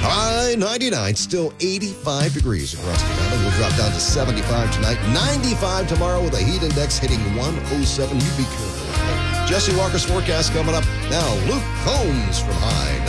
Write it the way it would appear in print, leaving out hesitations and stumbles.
High 99, still 85 degrees across the island. We'll drop down to 75 tonight, 95 tomorrow with a heat index hitting 107. You be careful. Jesse Walker's forecast coming up. Now, Luke Combs from High